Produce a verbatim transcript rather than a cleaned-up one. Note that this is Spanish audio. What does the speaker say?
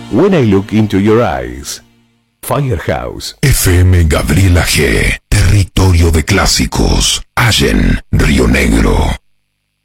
When I Look Into Your Eyes. Firehouse. F M Gabriela G. Territorio de clásicos. Allen, Río Negro.